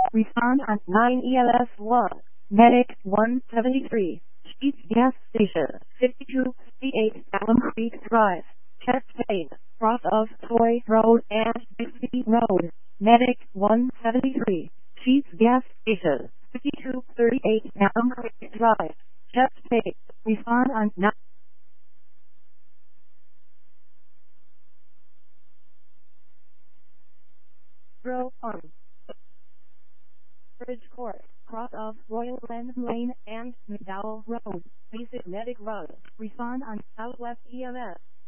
Respond on 9 ELS 1. Medic 173. Sheets Gas Station 5258 Alum Creek Drive. Chastain, cross of Toy Road and Dixie Road. Medic 173. Sheets Gas Station 5238 Alum Creek Drive. Chastain. Respond on 9. Row on Bridge Court, cross of Royal Glen Lane and McDowell Road. Basic Medic Road. Respond on Southwest EMS.